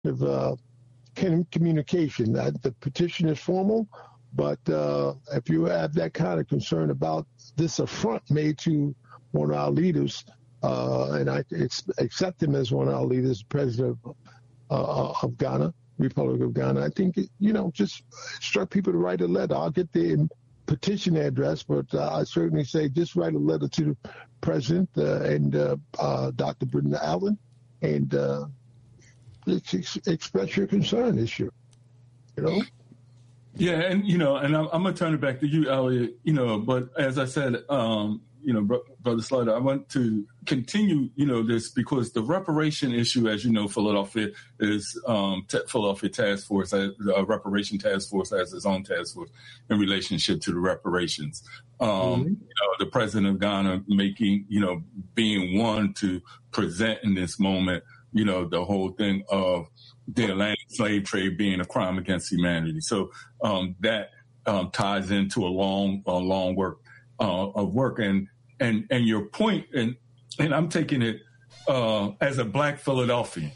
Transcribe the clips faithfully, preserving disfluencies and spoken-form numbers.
of uh, communication. Uh, the petition is formal, but uh, if you have that kind of concern about this affront made to one of our leaders, uh, and I ex- accept him as one of our leaders, President of, uh, of Ghana, Republic of Ghana, I think, you know, just instruct people to write a letter. I'll get the petition address, but uh, I certainly say just write a letter to the president uh, and uh, uh, Doctor Brendan Allen, and uh, ex- express your concern issue, you know? Yeah, and, you know, and I'm, I'm going to turn it back to you, Elliot, you know, but as I said, um, you know, Bro- Brother Slaughter, I want to continue, you know, this because the reparation issue, as you know, Philadelphia is um, t- Philadelphia Task Force, uh, a reparation task force has its own task force in relationship to the reparations. Um, mm-hmm. You know, the president of Ghana making, you know, being one to present in this moment, you know, the whole thing of the Atlantic slave trade being a crime against humanity. So um, that um, ties into a long, a long work. Uh, of work and and and your point, and and I'm taking it uh, as a Black Philadelphian.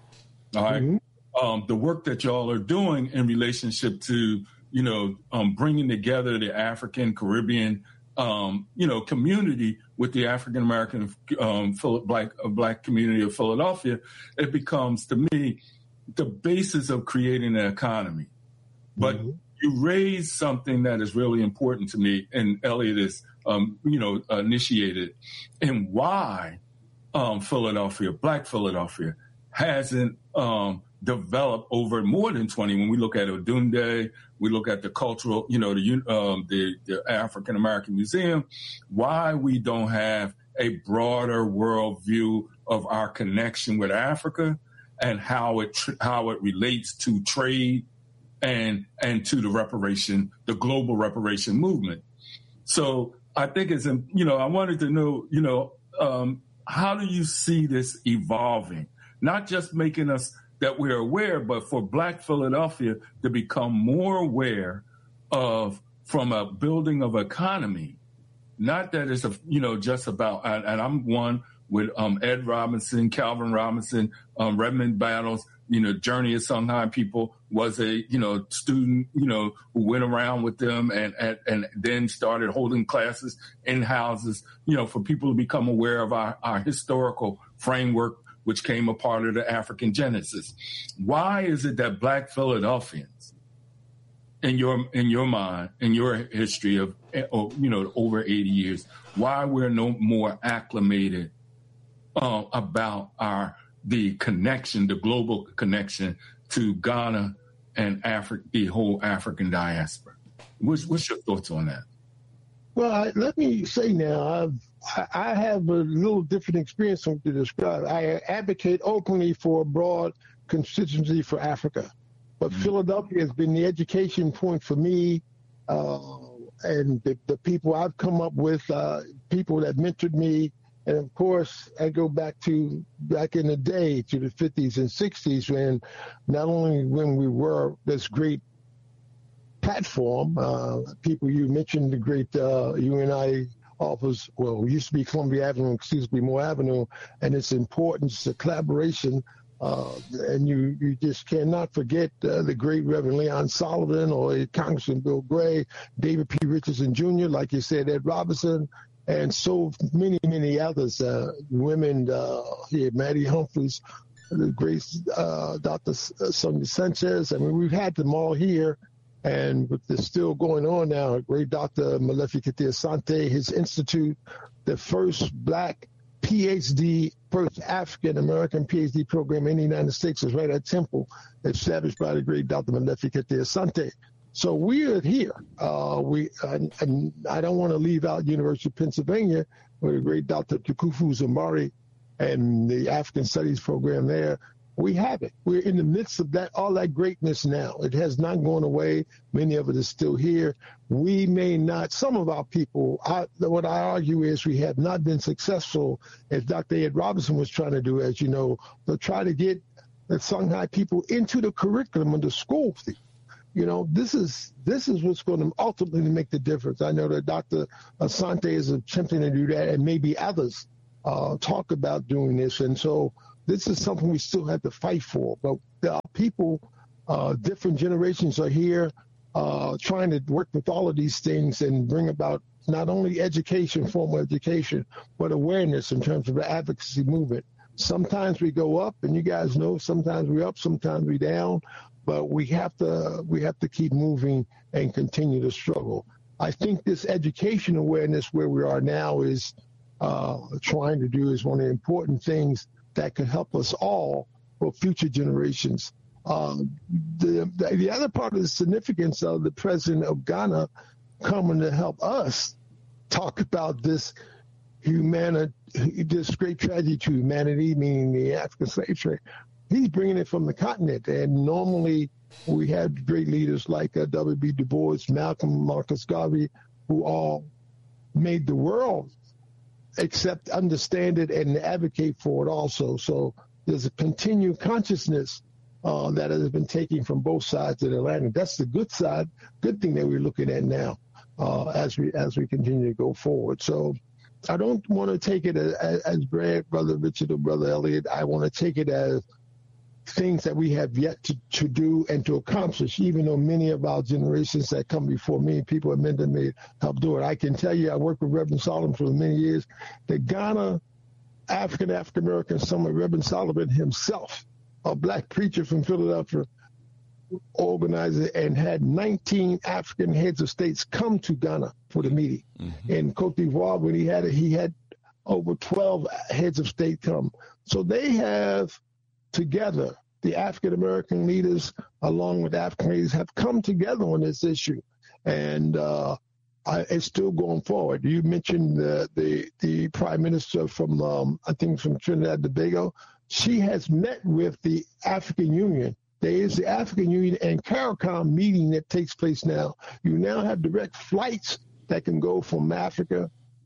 All right, mm-hmm. um, the work that y'all are doing in relationship to you know um, bringing together the African Caribbean um, you know community with the African American um, Black uh, Black community of Philadelphia, it becomes to me the basis of creating an economy, but. Mm-hmm. You raised something that is really important to me, and Elliot is, um, you know, initiated, and why um, Philadelphia, Black Philadelphia, hasn't um, developed over more than twenty. When we look at Odunde, we look at the cultural, you know, the um, the, the African American Museum, why we don't have a broader world view of our connection with Africa and how it tr- how it relates to trade. And and to the reparation, the global reparation movement. So I think it's, you know, I wanted to know, you know, um, how do you see this evolving? Not just making us that we're aware, but for Black Philadelphia to become more aware of from a building of economy. Not that it's, a, you know, just about, and, and I'm one with um, Ed Robinson, Calvin Robinson, um, Redmond Battles, you know, Journey of Songhai people was a, you know, student, you know, who went around with them and, and, and then started holding classes in houses, you know, for people to become aware of our, our historical framework, which came a part of the African Genesis. Why is it that Black Philadelphians, in your in your mind, in your history of, you know, over eighty years, why we're no more acclimated uh, about our the connection, the global connection to Ghana and Afri- the whole African diaspora? What's, what's your thoughts on that? Well, I, let me say now, I've, I have a little different experience to describe. I advocate openly for a broad constituency for Africa, but mm-hmm. Philadelphia has been the education point for me, uh, and the, the people I've come up with, uh, people that mentored me. And of course, I go back to back in the day to the fifties and sixties when not only when we were this great platform, uh, people you mentioned the great uh, U N I office, well, it used to be Columbia Avenue, excuse me, Moore Avenue, and its importance, the collaboration. Uh, and you, you just cannot forget uh, the great Reverend Leon Sullivan or Congressman Bill Gray, David P. Richardson Junior, like you said, Ed Robinson, and so many, many others, uh, women uh, here, Maddie Humphreys, the great uh, Doctor Sonia Sanchez. I mean, we've had them all here, and with this still going on now, great Doctor Malefi Katia Sante, his institute, the first Black P H D, first African-American P H D program in the United States is right at Temple, established by the great Doctor Malefi Katia Sante. So we are here. Uh, we and, and I don't want to leave out University of Pennsylvania, where the great Doctor Tukufu Zambari and the African Studies program there. We have it. We're in the midst of that, all that greatness now. It has not gone away. Many of it is still here. We may not, some of our people, I, what I argue is we have not been successful, as Doctor Ed Robinson was trying to do, as you know, to try to get the Songhai people into the curriculum of the school. You know, this is this is what's going to ultimately make the difference. I know that Doctor Asante is attempting to do that, and maybe others uh, talk about doing this. And so this is something we still have to fight for. But there are people, uh, different generations are here uh, trying to work with all of these things and bring about not only education, formal education, but awareness in terms of the advocacy movement. Sometimes we go up, and you guys know, sometimes we up, sometimes we down, but we have to we have to keep moving and continue to struggle. I think this education awareness where we are now is uh, trying to do is one of the important things that can help us all for future generations. Um, the, the the other part of the significance of the president of Ghana coming to help us talk about this humanity, this great tragedy to humanity, meaning the African slave trade. He's bringing it from the continent, and normally we had great leaders like uh, W B Du Bois, Malcolm, Marcus Garvey, who all made the world accept, understand it, and advocate for it also. So there's a continued consciousness uh, that has been taken from both sides of the Atlantic. That's the good side, good thing that we're looking at now uh, as we as we continue to go forward. So I don't want to take it as, as Brad, Brother Richard or Brother Elliot. I want to take it as things that we have yet to, to do and to accomplish, even though many of our generations that come before me, people have meant to me help do it. I can tell you, I worked with Reverend Solomon for many years. The Ghana African African American Summit, Reverend Solomon himself, a black preacher from Philadelphia, organized it and had nineteen African heads of states come to Ghana for the meeting. Mm-hmm. In Cote d'Ivoire, when he had it, he had over twelve heads of state come. So they have together, the African American leaders, along with African leaders, have come together on this issue, and uh, I, it's still going forward. You mentioned the the, the Prime Minister from um, I think from Trinidad and Tobago. She has met with the African Union. There is the African Union and CARICOM meeting that takes place now. You now have direct flights that can go from Africa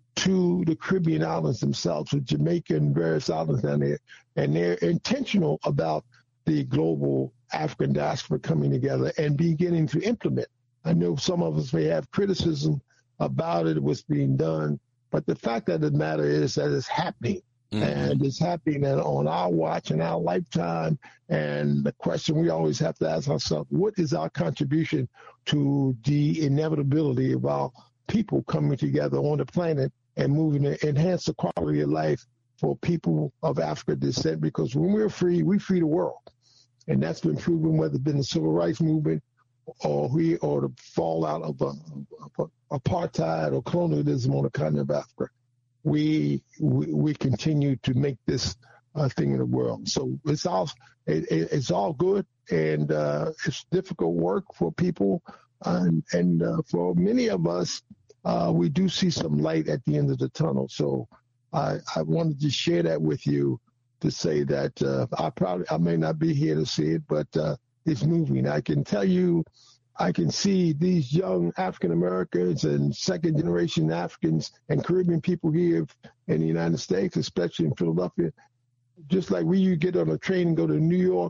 to the Caribbean islands themselves, with Jamaica and various islands down there. And they're intentional about the global African diaspora coming together and beginning to implement. I know some of us may have criticism about it, what's being done, but the fact of the matter is that it's happening. Mm-hmm. And it's happening on our watch and our lifetime. And the question we always have to ask ourselves, what is our contribution to the inevitability of our people coming together on the planet and moving to enhance the quality of life for people of African descent? Because when we're free, we free the world. And that's been proven, whether it's been the civil rights movement or we or the fallout of, uh, of apartheid or colonialism on the continent of Africa. We, we we continue to make this uh, thing in the world. So it's all it, it's all good, and uh, it's difficult work for people, and, and uh, for many of us, uh, we do see some light at the end of the tunnel. So I, I wanted to share that with you to say that uh, I probably I may not be here to see it, but uh, it's moving. I can tell you. I can see these young African Americans and second generation Africans and Caribbean people here in the United States, especially in Philadelphia, just like we you get on a train and go to New York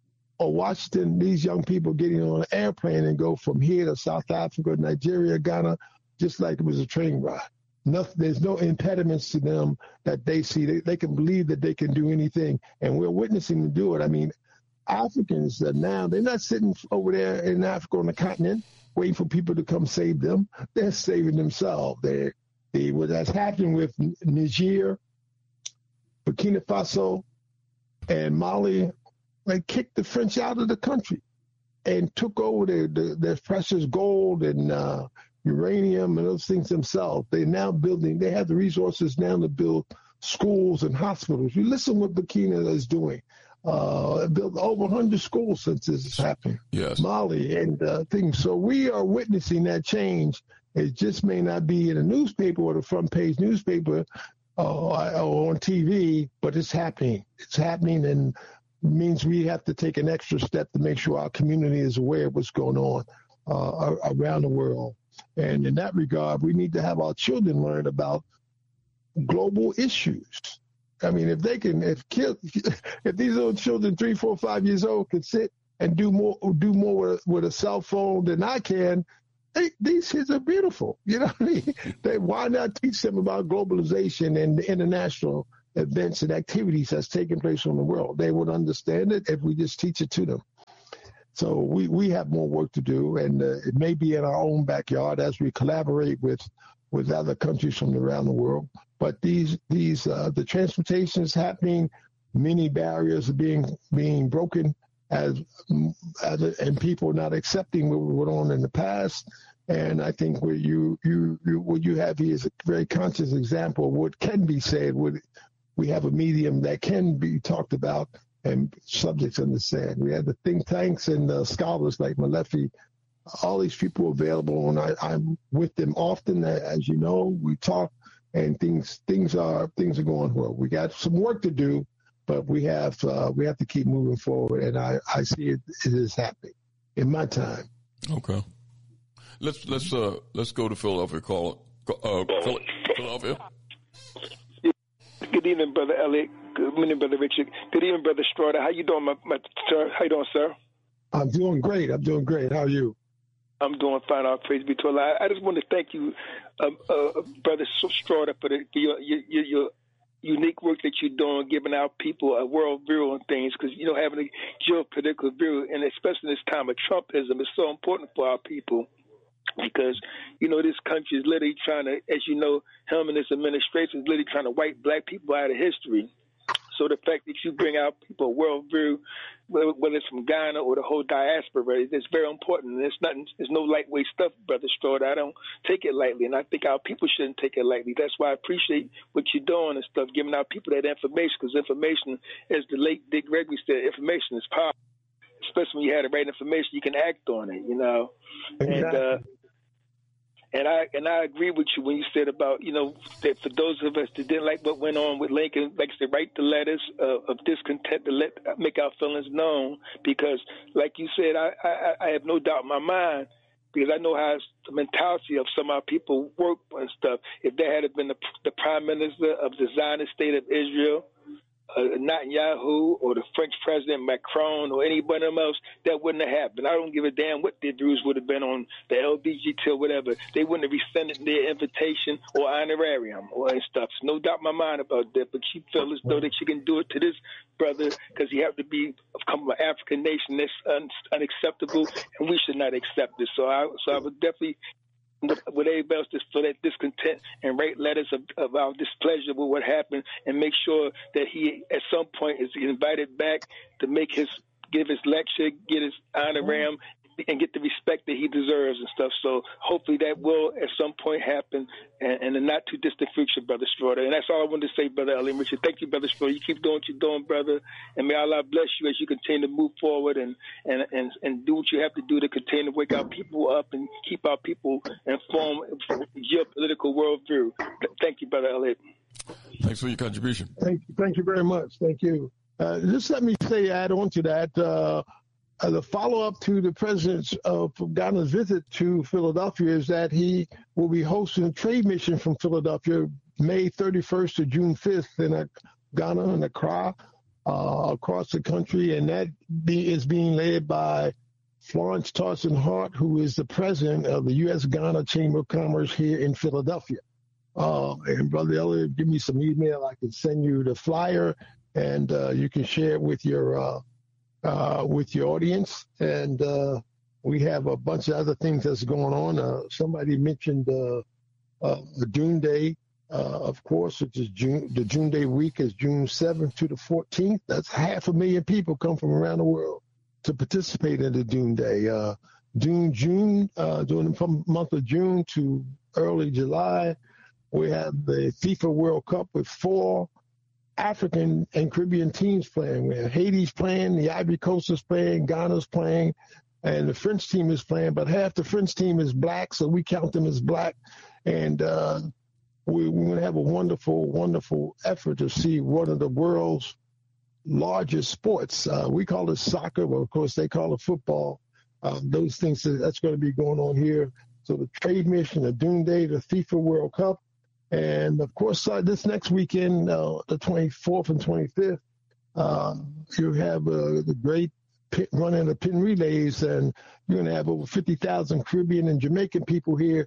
or Washington, these young people getting on an airplane and go from here to South Africa, Nigeria, Ghana, just like it was a train ride. Nothing, there's no impediments to them that they see. They, they can believe that they can do anything, and we're witnessing them do it. I mean, Africans are now, they're not sitting over there in Africa on the continent waiting for people to come save them. They're saving themselves. They, they, what has happened with Niger, Burkina Faso, and Mali, they kicked the French out of the country and took over their, their, their precious gold and uh, uranium and those things themselves. They're now building, they have the resources now to build schools and hospitals. You listen what Burkina is doing. Uh, built over one hundred schools since this has happened. Yes. Mali and uh, things. So we are witnessing that change. It just may not be in a newspaper or the front page newspaper uh, or on T V, but it's happening. It's happening, and means we have to take an extra step to make sure our community is aware of what's going on uh, around the world. And in that regard, we need to have our children learn about global issues. I mean, if they can, if kids, if these little children, three, four, five years old, could sit and do more, do more with, with a cell phone than I can, they, these kids are beautiful. You know what I mean? They, why not teach them about globalization and the international events and activities that's taking place in the world. They would understand it if we just teach it to them. So we, we have more work to do, and uh, it may be in our own backyard as we collaborate with with other countries from around the world. But these these uh, the transportation is happening. Many barriers are being being broken as, as and people not accepting what went on in the past. And I think what you you, you what you have here is a very conscious example of what can be said. What we have a medium that can be talked about and subjects understand. We have the think tanks and the scholars like Malefi. All these people available, and I, I'm with them often. As you know, we talk, and things things are things are going well. We got some work to do, but we have uh, we have to keep moving forward, and I, I see it, it is happening in my time. Okay, let's let's uh, let's go to Philadelphia. Call uh, Philadelphia. Good evening, Brother Elliott. Good evening, Brother Richard. Good evening, Brother Strawder. How you doing, my, my sir? How you doing, sir? I'm doing great. I'm doing great. How are you? I'm doing fine. All praise be to Allah. I just want to thank you, uh, uh, Brother Strawder, for, the, for your, your, your unique work that you're doing, giving our people a world view on things, because, you know, having a geopolitical view, and especially in this time of Trumpism, is so important for our people. Because, you know, this country is literally trying to, as you know, him and his administration is literally trying to wipe black people out of history. So the fact that you bring out people a worldview, whether it's from Ghana or the whole diaspora, it's very important. And it's nothing, it's no lightweight stuff, Brother Strawder. I don't take it lightly, and I think our people shouldn't take it lightly. That's why I appreciate what you're doing and stuff, giving our people that information, because information, as the late Dick Gregory said, information is power. Especially when you have the right information, you can act on it, you know. Exactly. And uh, And I and I agree with you when you said about, you know, that for those of us that didn't like what went on with Lincoln, like I said, write the letters uh, of discontent to let make our feelings known. Because, like you said, I, I, I have no doubt in my mind, because I know how the mentality of some of our people work and stuff. If there had been the, the prime minister of the Zionist state of Israel, Uh, Netanyahu, or the French president Macron, or anybody else, that wouldn't have happened. I don't give a damn what their views would have been on the L B G T or whatever. They wouldn't have rescinded their invitation or honorarium or and stuff. So no doubt in my mind about that. But she felt as though that she can do it to this brother, because he have to be come from an African nation. That's un- unacceptable, and we should not accept it. So I, so I would definitely, with everybody else, just feel that discontent and write letters of, of our displeasure with what happened, and make sure that he at some point is invited back to make his give his lecture, get his honorarium, and get the respect that he deserves and stuff. So hopefully that will at some point happen, and in the not too distant future, Brother Strawder. And that's all I wanted to say, Brother Elliott Richard. Thank you, Brother Strawder. You keep doing what you're doing, brother, and may Allah bless you as you continue to move forward and and and, and do what you have to do to continue to wake our people up and keep our people informed of the geopolitical worldview. Thank you, Brother Elliott. Thanks for your contribution. Thank you. Thank you very much. Thank you. Uh, just let me say, add on to that. Uh, Uh, the follow-up to the president's uh, Ghana's visit to Philadelphia is that he will be hosting a trade mission from Philadelphia May thirty-first to June fifth in uh, Ghana and Accra, uh, across the country, and that be, is being led by Florence Tarson Hart, who is the president of the U S Ghana Chamber of Commerce here in Philadelphia. Uh, and Brother Elliott, give me some email. I can send you the flyer, and uh, you can share it with your uh, Uh, with your audience, and uh, we have a bunch of other things that's going on. Uh, somebody mentioned uh, uh, the June Day, uh, of course, which is June. The June Day week is June seventh to the fourteenth. That's half a million people come from around the world to participate in the June Day. Uh, June, June, uh, during the month of June to early July, we have the FIFA World Cup with four African and Caribbean teams playing. We have Haiti's playing, the Ivory Coast is playing, Ghana's playing, and the French team is playing. But half the French team is black, so we count them as black. And uh, we, we're going to have a wonderful, wonderful effort to see one of the world's largest sports. Uh, we call it soccer, but of course they call it football. Um, those things, that's going to be going on here. So the trade mission, the June Day, the FIFA World Cup. And, of course, uh, this next weekend, uh, the twenty-fourth and twenty-fifth, uh, you have uh, the great pit, running the pin relays, and you're going to have over fifty thousand Caribbean and Jamaican people here.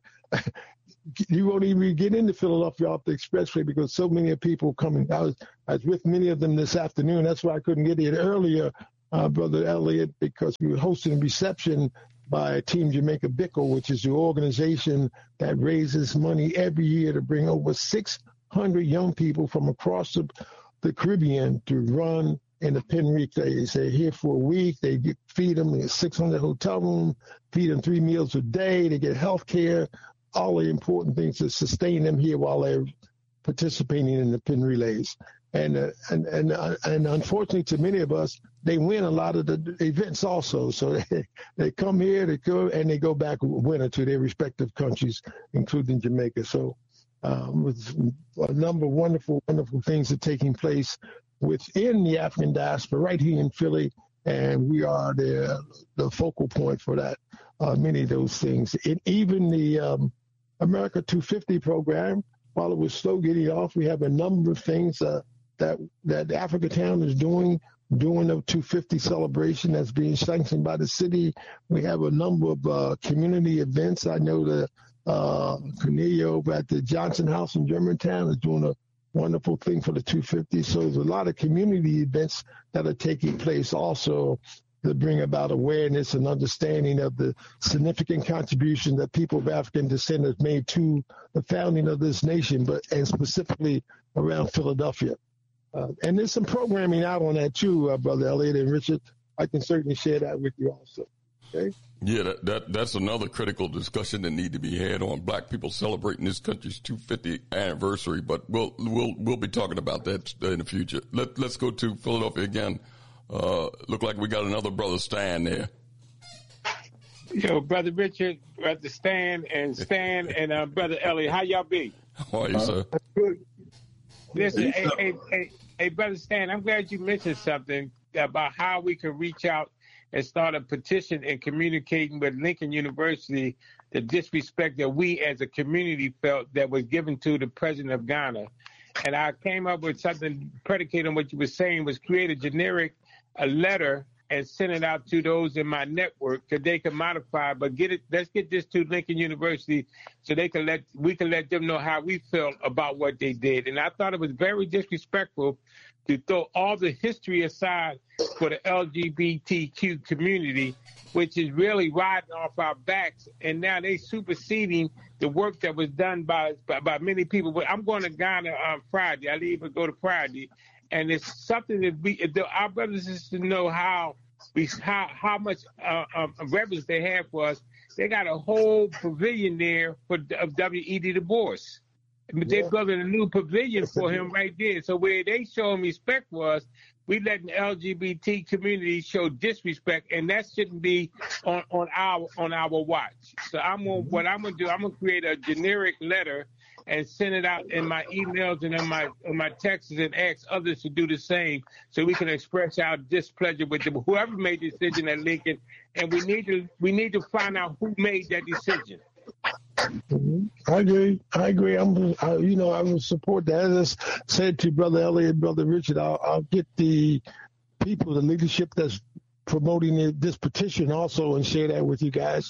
You won't even get into Philadelphia off the expressway because so many people coming. I was, I was with many of them this afternoon. That's why I couldn't get here earlier, uh, Brother Elliott, because we were hosting a reception by Team Jamaica Bickle, which is the organization that raises money every year to bring over six hundred young people from across the, the Caribbean to run in the pin relays. They're here for a week. They get, feed them in a six hundred hotel room, feed them three meals a day. They get health care, all the important things to sustain them here while they're participating in the pin relays. And uh, and and uh, and unfortunately, to many of us, they win a lot of the events also. So they, they come here, they go, and they go back winner to their respective countries, including Jamaica. So um, with a number of wonderful, wonderful things are taking place within the African diaspora right here in Philly, and we are the the focal point for that. Uh, many of those things, and even the um, America two fifty program, while it was slow getting off, we have a number of things uh, that that Africa Town is doing, doing the two fifty celebration that's being sanctioned by the city. We have a number of uh, community events. I know that uh, Cornelia over at the Johnson House in Germantown is doing a wonderful thing for the two fifty. So there's a lot of community events that are taking place also to bring about awareness and understanding of the significant contribution that people of African descent have made to the founding of this nation, but and specifically around Philadelphia. Uh, and there's some programming out on that too, uh, Brother Elliott and Richard. I can certainly share that with you also. Okay. Yeah, that, that that's another critical discussion that need to be had on Black people celebrating this country's two hundred fiftieth anniversary. But we'll we'll we'll be talking about that in the future. Let let's go to Philadelphia again. Uh, look like we got another brother Stan there. Yo, Brother Richard, Brother Stan, and Stan, and uh, Brother Elliott, how y'all be? How are you, sir? Listen, hey, hey, hey, hey, Brother Stan, I'm glad you mentioned something about how we can reach out and start a petition and communicating with Lincoln University the disrespect that we as a community felt that was given to the president of Ghana. And I came up with something predicated on what you were saying, was create a generic a letter and send it out to those in my network so they can modify, but get it, let's get this to Lincoln University so they can let, we can let them know how we felt about what they did. And I thought it was very disrespectful to throw all the history aside for the L G B T Q community, which is really riding off our backs. And now they superseding the work that was done by, by, by many people. But I'm going to Ghana on Friday. I leave and go to Friday. And it's something that we, our brothers and sisters know how we, how, how much uh, um, reverence they have for us. They got a whole pavilion there for of W E D Du Bois. But they're building a new pavilion for him right there. So where they show him respect for us, we let the L G B T community show disrespect, and that shouldn't be on, on our on our watch. So I'm gonna, what I'm gonna do, I'm gonna create a generic letter and send it out in my emails and in my in my texts and ask others to do the same, so we can express our displeasure with them, whoever made the decision at Lincoln, and we need to we need to find out who made that decision. Mm-hmm. I agree. I agree. I'm, I, you know, I would support that. As I said to Brother Elliott, Brother Richard, I'll, I'll get the people, the leadership that's promoting this petition also, and share that with you guys,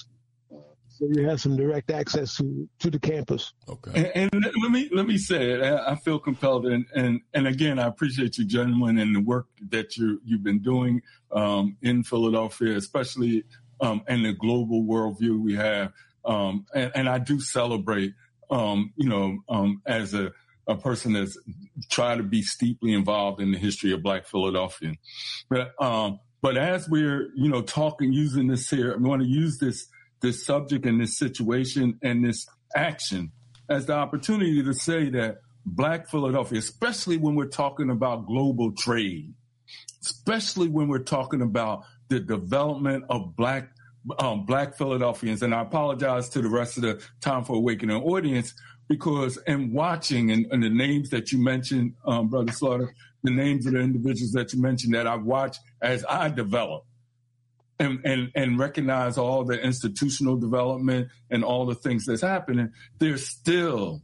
so you have some direct access to, to the campus. Okay. And, and let me let me say it. I feel compelled, and and and again, I appreciate you, gentlemen, and the work that you you've been doing um, in Philadelphia, especially um, and the global worldview we have. Um, and, and I do celebrate, um, you know, um, as a, a person that's tried to be steeply involved in the history of Black Philadelphia. But um, but as we're, you know, talking, using this here, I want to use this this subject and this situation and this action as the opportunity to say that Black Philadelphia, especially when we're talking about global trade, especially when we're talking about the development of Black Um, Black Philadelphians, and I apologize to the rest of the Time for Awakening audience, because in watching and, and the names that you mentioned, um, Brother Slaughter, the names of the individuals that you mentioned that I watch as I develop and, and, and recognize all the institutional development and all the things that's happening, there's still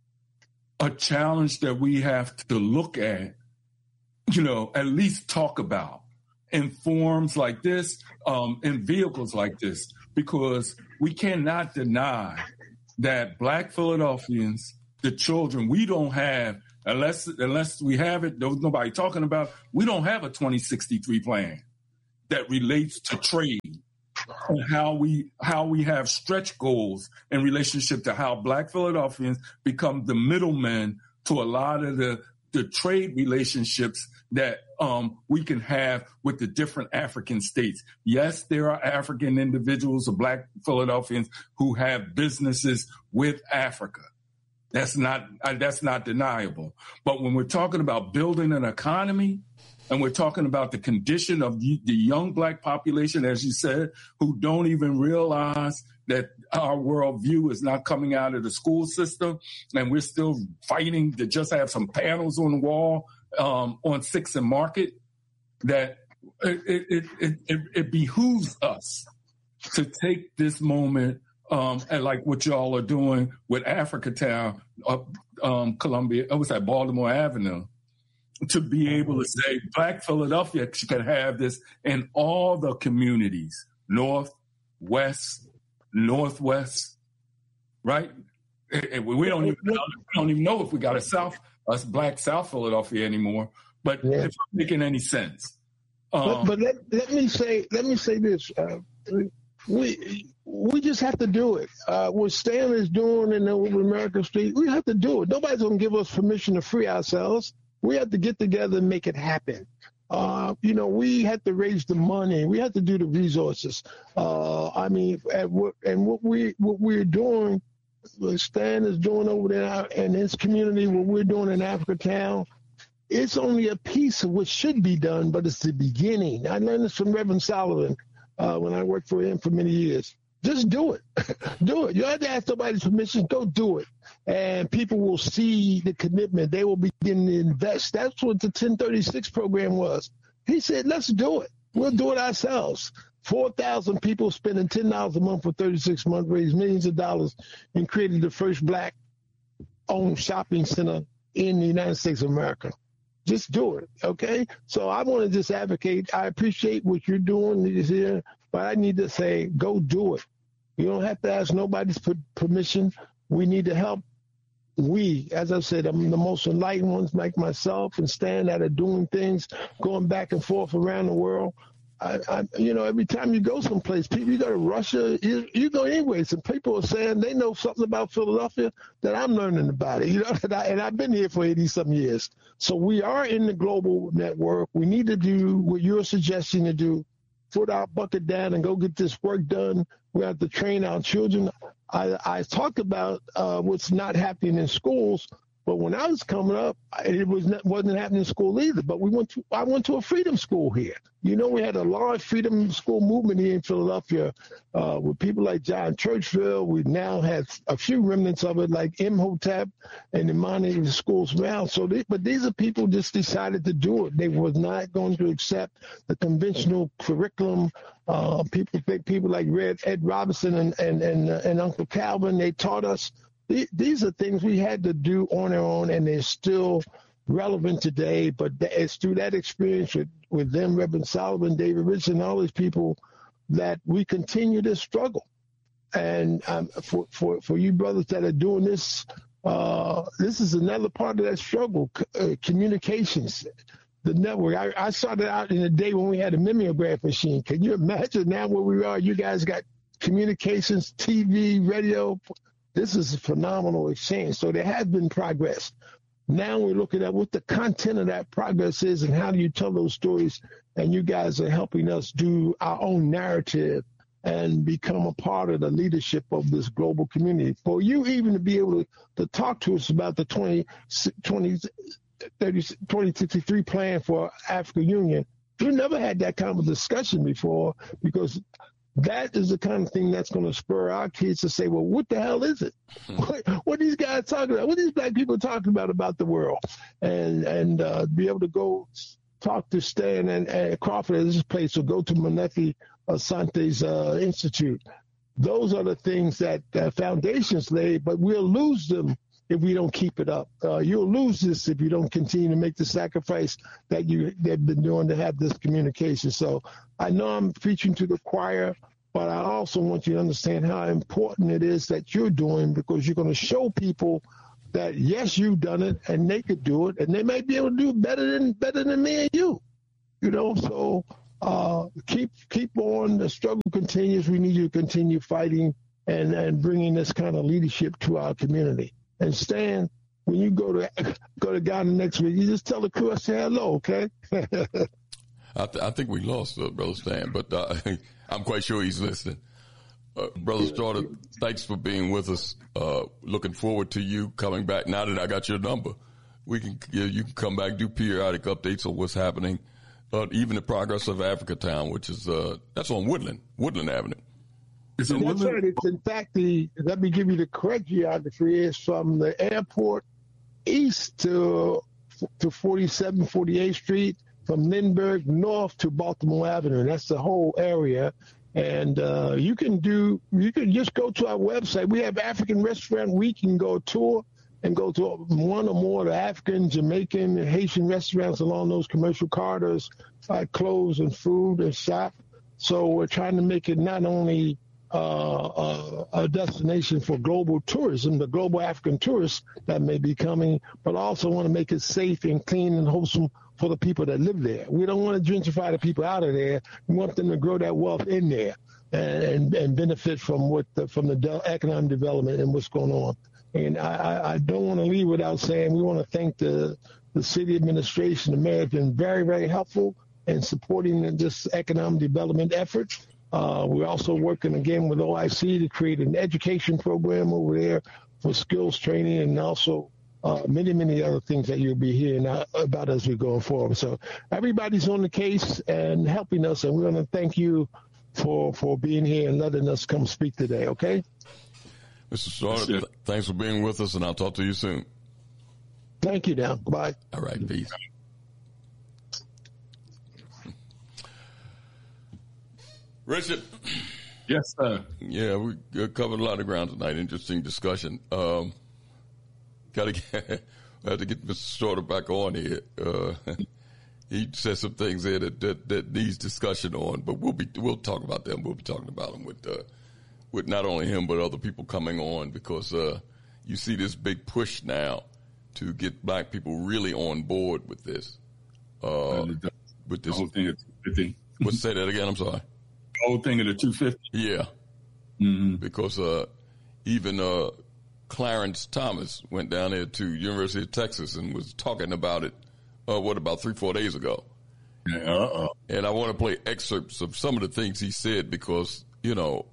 a challenge that we have to look at, you know, at least talk about. in forms like this, um, in vehicles like this, because we cannot deny that Black Philadelphians, the children, we don't have, unless unless we have it, there's nobody talking about, we don't have a twenty sixty-three plan that relates to trade and how we how we have stretch goals in relationship to how Black Philadelphians become the middlemen to a lot of the, the trade relationships that um, we can have with the different African states. Yes, there are African individuals or Black Philadelphians who have businesses with Africa. That's not uh, that's not deniable. But when we're talking about building an economy, and we're talking about the condition of the, the young Black population, as you said, who don't even realize that our worldview is not coming out of the school system, and we're still fighting to just have some panels on the wall um, on Sixth and Market, that it, it, it, it, it behooves us to take this moment, um, and like what y'all are doing with Africatown, up um, Columbia, oh, what's that, Baltimore Avenue, to be able to say Black Philadelphia can have this in all the communities, North, West, Northwest, right? We don't even we don't even know if we got a South, us Black South Philadelphia anymore. But yeah. It's not making any sense. Um, but but let, let me say let me say this: uh, we we just have to do it. Uh, what Stan is doing in over American Street, we have to do it. Nobody's gonna give us permission to free ourselves. We have to get together and make it happen. Uh, you know, we had to raise the money. We had to do the resources. Uh, I mean, and what, and what we what we're doing, what Stan is doing over there in his community, what we're doing in Africatown, it's only a piece of what should be done, but it's the beginning. I learned this from Reverend Solomon uh, when I worked for him for many years. Just do it. Do it. You don't have to ask nobody's permission. Go do it. And people will see the commitment. They will begin to invest. That's what the ten thirty-six program was. He said, let's do it. We'll do it ourselves. four thousand people spending ten dollars a month for thirty-six months, raised millions of dollars, and created the first Black-owned shopping center in the United States of America. Just do it, okay? So I want to just advocate. I appreciate what you're doing here, but I need to say, go do it. You don't have to ask nobody's permission. We need to help. We, as I said, I'm the most enlightened ones like myself and Stan that are doing things, going back and forth around the world. I, I, you know, every time you go someplace, people, you go to Russia, you, you go anyways, and people are saying they know something about Philadelphia that I'm learning about it, you know, and, I, and I've been here for eighty-some years. So we are in the global network. We need to do what you're suggesting to do, put our bucket down and go get this work done. We have to train our children. I, I talked about uh, what's not happening in schools, but when I was coming up, it was not, wasn't happening in school either. But we went to I went to a freedom school here. You know, we had a large freedom school movement here in Philadelphia uh, with people like John Churchville. We now have a few remnants of it, like Imhotep and Imani schools around. So, they, but these are people just decided to do it. They were not going to accept the conventional curriculum. Uh, people, people like Red, Ed Robinson and and and, uh, and Uncle Calvin. They taught us. These are things we had to do on our own, and they're still relevant today. But it's through that experience with, with them, Reverend Solomon, David Richardson, all these people, that we continue this struggle. And um, for, for, for you brothers that are doing this, uh, this is another part of that struggle, uh, communications, the network. I, I started out in a day when we had a mimeograph machine. Can you imagine now where we are? You guys got communications, T V, radio. This is a phenomenal exchange. So there has been progress. Now we're looking at what the content of that progress is and how do you tell those stories. And you guys are helping us do our own narrative and become a part of the leadership of this global community. For you even to be able to, to talk to us about the twenty, twenty, thirty, twenty sixty-three plan for African Union, we never had that kind of discussion before, because that is the kind of thing that's going to spur our kids to say, well, what the hell is it? What, what are these guys talking about? What are these Black people talking about about the world? And and uh, be able to go talk to Stan and, and Crawford at this place, or go to Monefi Asante's uh, Institute. Those are the things that uh, foundations laid, but we'll lose them if we don't keep it up. Uh, you'll lose this if you don't continue to make the sacrifice that you have been doing to have this communication. So I know I'm preaching to the choir, but I also want you to understand how important it is that you're doing, because you're going to show people that, yes, you've done it and they could do it, and they may be able to do it better than better than me and you. You know, so uh, keep keep on. The struggle continues. We need you to continue fighting and, and bringing this kind of leadership to our community. And Stan, when you go to go to Ghana next week, you just tell the crew I say hello, okay? I, th- I think we lost uh, Brother Stan, but uh, I'm quite sure he's listening. Uh, Brother Strawder, thanks for being with us. Uh, looking forward to you coming back. Now that I got your number, we can you, you can come back, do periodic updates on what's happening, uh, even the progress of Africa Town, which is uh, that's on Woodland, Woodland Avenue. It's that's Woodland? Right. It's in fact the. Let me give you the correct geography. Is from the airport east to to forty-seven, forty-eighth Street, from Lindbergh north to Baltimore Avenue. That's the whole area. And uh, you can do, you can just go to our website. We have African Restaurant Week. You can go tour and go to one or more of the African, Jamaican, and Haitian restaurants along those commercial corridors, like clothes and food and shop. So we're trying to make it not only uh, a, a destination for global tourism, the global African tourists that may be coming, but also want to make it safe and clean and wholesome for the people that live there. We don't want to gentrify the people out of there. We want them to grow that wealth in there and and, and benefit from what the, from the de- economic development and what's going on. And I, I don't want to leave without saying we want to thank the the city administration. The mayor has been very, very helpful in supporting this economic development effort. Uh, we're also working again with O I C to create an education program over there for skills training, and also Uh, many, many other things that you'll be hearing about as we go forward. So everybody's on the case and helping us, and we're going to thank you for for being here and letting us come speak today, okay? Mister Strawder, thanks for being with us, and I'll talk to you soon. Thank you, now. Bye. All right, peace. Richard. Yes, sir. Yeah, we covered a lot of ground tonight. Interesting discussion. Um, Got to get, I have to get Mister Strawder back on here. Uh, he said some things there that, that, that needs discussion on, but we'll be we'll talk about them. We'll be talking about them with uh, with not only him but other people coming on, because uh, you see this big push now to get black people really on board with this. Uh, the, with this the whole thing at two fifty. Let's say that again. I'm sorry. The whole thing at the two fifty. Yeah, mm-hmm. because uh, even. Uh, Clarence Thomas went down there to University of Texas and was talking about it, uh, what, about three, four days ago. Uh-uh. And I want to play excerpts of some of the things he said because, you know,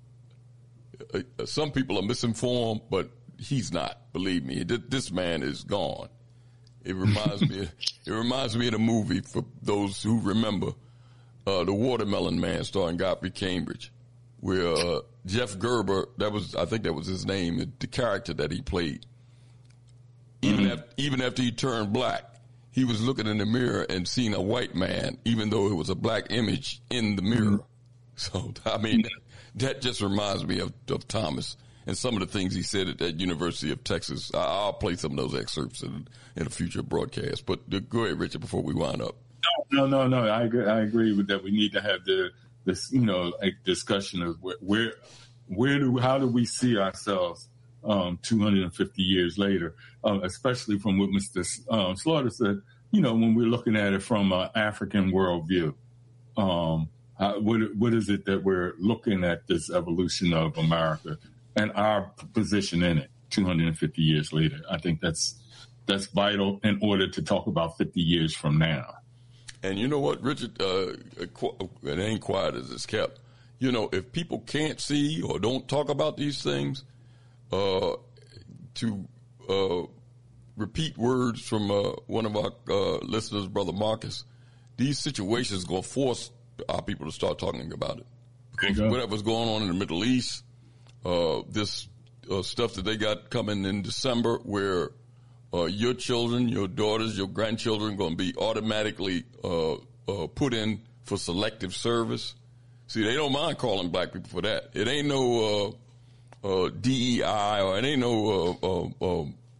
uh, some people are misinformed, but he's not, believe me. This man is gone. It reminds me, it reminds me of the movie, for those who remember, uh, The Watermelon Man, starring Godfrey Cambridge, where uh, Jeff Gerber, that was, I think that was his name, the character that he played. Even mm-hmm. after, even after he turned black, he was looking in the mirror and seeing a white man, even though it was a black image in the mirror. Mm-hmm. So, I mean, that, that just reminds me of, of Thomas and some of the things he said at that University of Texas. I, I'll play some of those excerpts in, in a future broadcast. But uh, go ahead, Richard, before we wind up. No, no, no, no. I agree, I agree with that. We need to have the this, you know, a discussion of where, where, where do, how do we see ourselves um, two hundred fifty years later, uh, especially from what Mister Um, Slaughter said, you know, when we're looking at it from an African worldview. Um, how, what, what is it that we're looking at this evolution of America and our position in it two hundred fifty years later? I think that's, that's vital in order to talk about fifty years from now. And you know what, Richard, uh, it ain't quiet as it's kept. You know, if people can't see or don't talk about these things, uh, to uh, repeat words from uh, one of our uh, listeners, Brother Marcus, these situations are going to force our people to start talking about it. Because whatever's going on in the Middle East, uh, this uh, stuff that they got coming in December where Uh, your children, your daughters, your grandchildren going to be automatically uh, uh, put in for selective service. See, they don't mind calling black people for that. It ain't no uh, uh, D E I or it ain't no uh, uh, uh,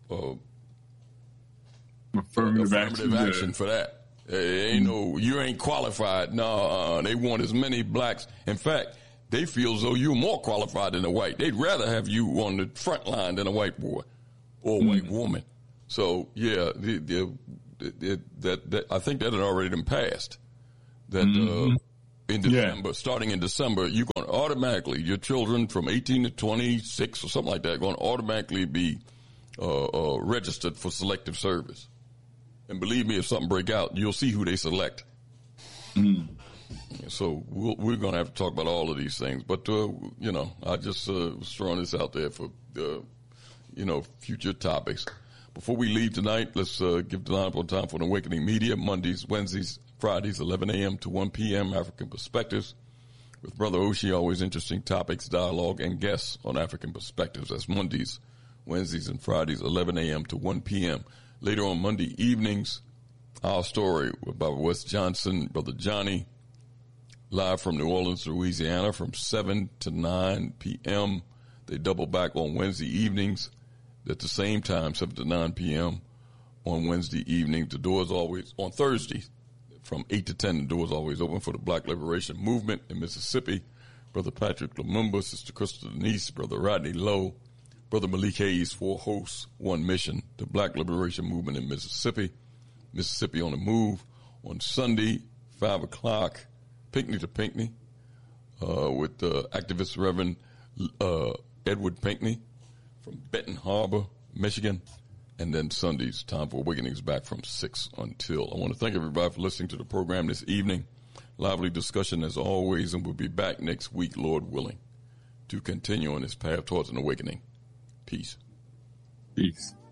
uh, affirmative, affirmative action, action yeah. for that. It ain't no, you ain't qualified. No, uh, they want as many blacks. In fact, they feel as though you're more qualified than a white. They'd rather have you on the front line than a white boy or a mm. white woman. So yeah, the, the, the, that, that I think that had already been passed. That mm-hmm. uh, in December, yeah. starting in December, you're going to automatically, your children from eighteen to twenty-six or something like that, are going to automatically be uh, uh, registered for selective service. And believe me, if something break out, you'll see who they select. Mm. So we'll, we're going to have to talk about all of these things. But, uh, you know, I just uh, was throwing this out there for, uh, you know, future topics. Before we leave tonight, let's uh, give the line on time for the Awakening Media, Mondays, Wednesdays, Fridays, eleven a.m. to one p.m., African Perspectives. With Brother Oshie, always interesting topics, dialogue, and guests on African Perspectives. That's Mondays, Wednesdays, and Fridays, eleven a.m. to one p.m. Later on Monday evenings, Our Story with Barbara West Johnson, Brother Johnny, live from New Orleans, Louisiana, from seven to nine p.m. They double back on Wednesday evenings at the same time, seven to nine p.m. on Wednesday evening. The doors always, on Thursday, from eight to ten, the doors always open for the Black Liberation Movement in Mississippi. Brother Patrick Lumumba, Sister Crystal Denise, Brother Rodney Lowe, Brother Malik Hayes, four hosts, one mission, the Black Liberation Movement in Mississippi. Mississippi on the Move on Sunday, five o'clock, Pinckney to Pinckney, uh, with uh, activist Reverend uh, Edward Pinckney from Benton Harbor, Michigan. And then Sundays, Time for Awakenings, back from six until. I want to thank everybody for listening to the program this evening. Lively discussion as always, and we'll be back next week, Lord willing, to continue on this path towards an awakening. Peace. Peace.